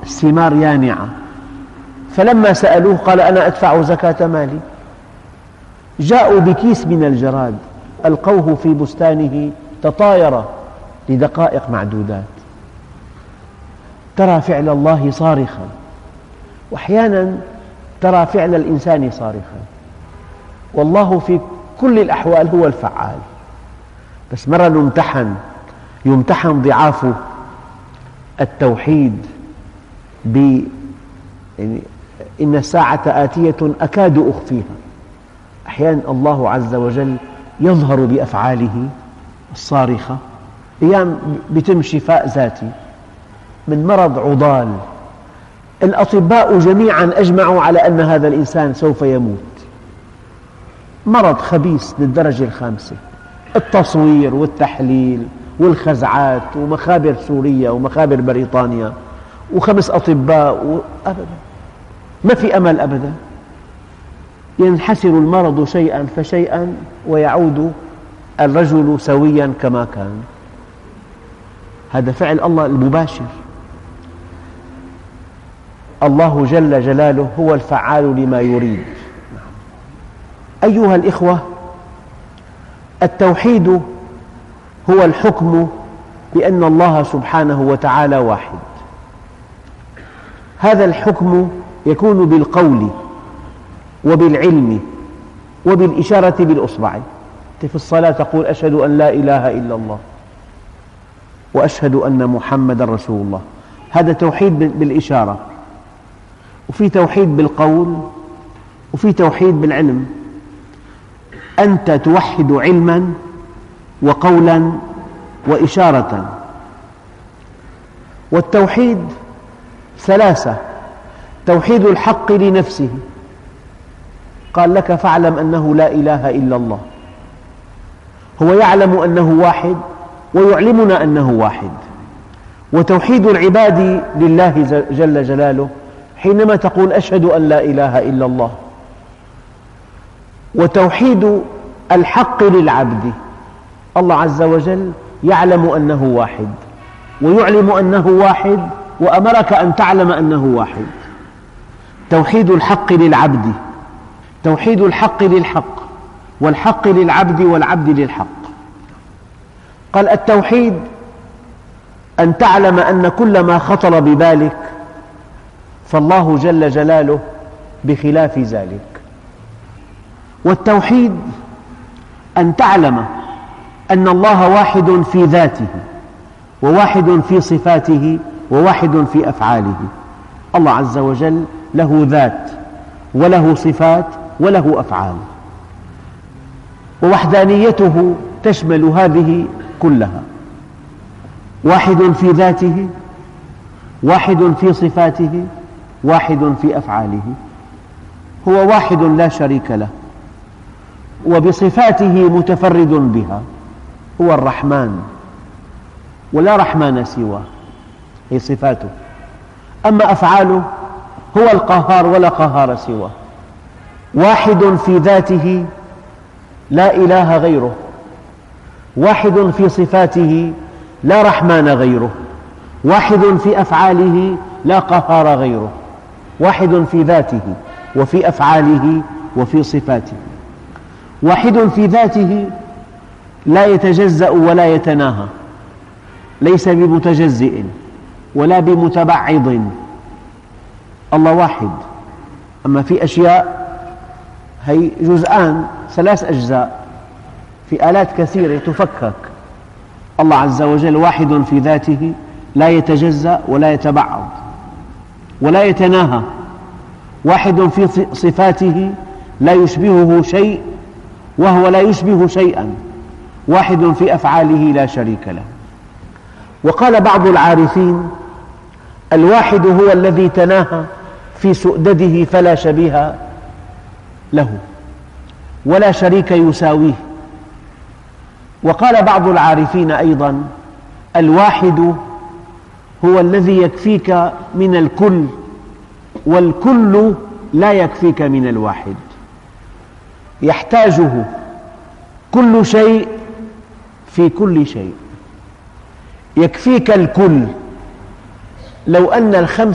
الثمار يانعة، فلما سألوه قال أنا أدفع زكاة مالي. جاءوا بكيس من الجراد ألقوه في بستانه تطاير لدقائق معدودات. ترى فعل الله صارخا، وأحيانا ترى فعل الإنسان صارخا، والله في كل الأحوال هو الفعال. بس مرة يمتحن ضعاف التوحيد يعني إن الساعة آتية أكاد أخفيها. أحيانا الله عز وجل يظهر بأفعاله الصارخة. أيام بيتم شفاء ذاتي من مرض عضال، الأطباء جميعا أجمعوا على أن هذا الإنسان سوف يموت، مرض خبيث للدرجة الخامسة، التصوير والتحليل والخزعات ومخابر سوريا ومخابر بريطانيا و5 أطباء أبدا ما في أمل أبدا. ينحسر المرض شيئا فشيئا ويعود الرجل سويا كما كان. هذا فعل الله المباشر. الله جل جلاله هو الفعال لما يريد. أيها الإخوة، التوحيد هو الحكم بأن الله سبحانه وتعالى واحد. هذا الحكم يكون بالقول وبالعلم وبالإشارة بالإصبع. أنت في الصلاة تقول أشهد أن لا إله إلا الله وأشهد أن محمدا رسول الله، هذا توحيد بالإشارة، وفي توحيد بالقول وفي توحيد بالعلم. أنت توحد علما وقولا وإشارة. والتوحيد 3: توحيد الحق لنفسه، قال لك فاعلم أنه لا إله إلا الله، هو يعلم أنه واحد ويعلمنا أنه واحد. وتوحيد العباد لله جل جلاله حينما تقول أشهد أن لا إله إلا الله. وتوحيد الحق للعبد، الله عز وجل يعلم أنه واحد ويعلم أنه واحد وأمرك أن تعلم أنه واحد. توحيد الحق للعبد، توحيد الحق للحق، والحق للعبد والعبد للحق. قال التوحيد أن تعلم أن كل ما خطر ببالك فالله جل جلاله بخلاف ذلك. والتوحيد أن تعلم أن الله واحد في ذاته وواحد في صفاته وواحد في أفعاله. الله عز وجل له ذات وله صفات وله أفعال، ووحدانيته تشمل هذه كلها. واحد في ذاته، واحد في صفاته، واحد في أفعاله. هو واحد لا شريك له، وبصفاته متفرد بها، هو الرحمن ولا رحمن سواه، هي صفاته. أما أفعاله هو القهار ولا قهار سواه. واحد في ذاته لا إله غيره، واحد في صفاته لا رحمن غيره، واحد في أفعاله لا قهار غيره، واحد في ذاته وفي أفعاله وفي صفاته. واحد في ذاته لا يتجزأ ولا يتناهى، ليس بمتجزئ ولا بمتبعض، الله واحد. أما في أشياء هي جزءان 3 أجزاء في آلات كثيرة تفكك. الله عز وجل واحد في ذاته لا يتجزأ ولا يتبعض ولا يتناهى، واحد في صفاته لا يشبهه شيء وهو لا يشبه شيئا، واحد في أفعاله لا شريك له. وقال بعض العارفين الواحد هو الذي تناهى في سؤدده فلا شبيه له ولا شريك يساويه. وقال بعض العارفين أيضا الواحد هو الذي يكفيك من الكل والكل لا يكفيك من الواحد، يحتاجه كل شيء في كل شيء، يكفيك الكل. لو أن